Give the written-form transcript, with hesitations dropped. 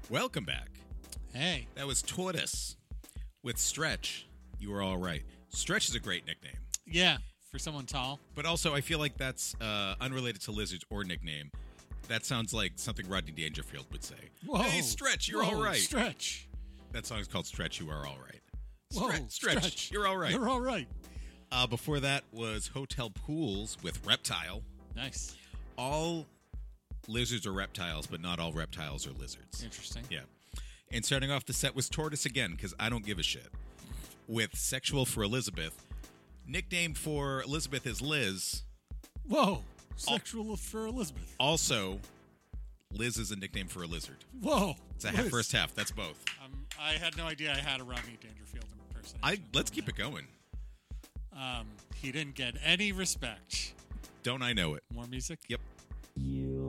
Welcome back. Hey. That was Tortoise with Stretch. You were all right. Stretch is a great nickname. Yeah, for someone tall. But also, I feel like that's unrelated to lizards or nickname. That sounds like something Rodney Dangerfield would say. Whoa. Hey, Stretch, you're Whoa, all right. Stretch. That song is called Stretch, You Are All Right. Whoa, Stretch, you're all right. You're all right. Before that was Hotel Pools with Reptile. Nice. All lizards are reptiles, but not all reptiles are lizards. Interesting. Yeah. And starting off the set was Tortoise again, because I don't give a shit. With Sexual for Elizabeth. Nickname for Elizabeth is Liz. Whoa. Sexual for Elizabeth. Also, Liz is a nickname for a lizard. Whoa. It's a half, first half. That's both. I had no idea I had a Rodney Dangerfield impersonation. Let's keep it going. He didn't get any respect. Don't I know it? More music? Yep. You